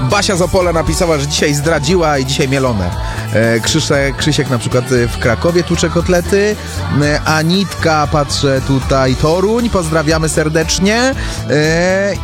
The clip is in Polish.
Basia z Opola napisała, że dzisiaj zdradziła i dzisiaj mielone. Krzysiek na przykład w Krakowie tłucze kotlety. Anitka, patrzę tutaj, Toruń, pozdrawiamy serdecznie.